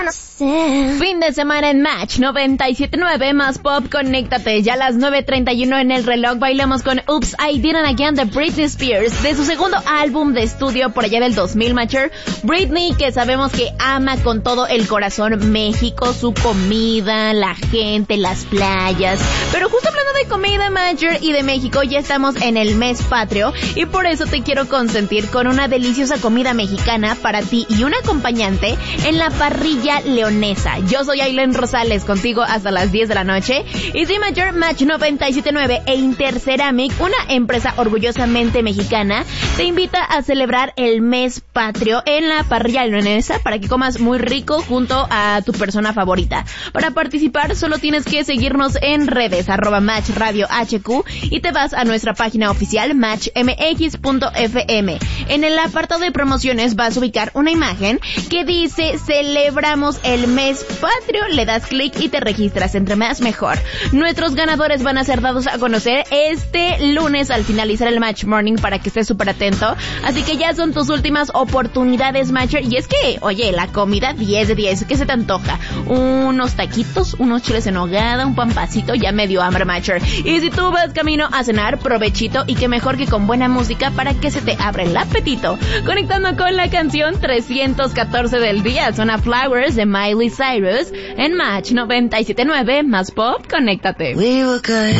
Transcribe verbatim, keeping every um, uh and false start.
Fin de semana en Match noventa y siete punto nueve más pop, conéctate. Ya a las nueve treinta y uno en el reloj bailamos con Oops, I Did It Again de Britney Spears, de su segundo álbum de estudio por allá del dos mil, Matcher. Britney, que sabemos que ama con todo el corazón México, su comida, la gente, las playas. Pero justo hablando de comida, Matcher, y de México, ya estamos en el mes patrio y por eso te quiero consentir con una deliciosa comida mexicana para ti y un acompañante en la parrilla leonesa. Yo soy Aileen Rosales, contigo hasta las diez de la noche. Y sí, Matcher, Match noventa y siete punto nueve e Interceramic, una empresa orgullosamente mexicana, te invita a celebrar el mes patrio en la parrilla leonesa para que comas muy rico junto a tu persona favorita. Para participar solo tienes que seguirnos en redes, arroba Match Radio H Q, y te vas a nuestra página oficial match m x punto f m. En el apartado de promociones vas a ubicar una imagen que dice celebramos el mes patrio, le das clic y te registras. Entre más mejor. Nuestros ganadores van a ser dados a conocer este lunes al finalizar el Match Morning para que estés súper atento. Así que ya son tus últimas oportunidades, Matcher. Y es que, oye, la comida diez de diez, ¿qué se te antoja? Unos taquitos, unos chiles en nogada, un pampacito, ya me dio hambre, Matcher. Y si tú vas camino a cenar, provechito, y qué mejor que con buena música para que se te abra el apetito. Conectando con la canción trescientos catorce del día, suena Flowers de Miley Cyrus en Match noventa y siete punto nueve más pop, conéctate. We were good,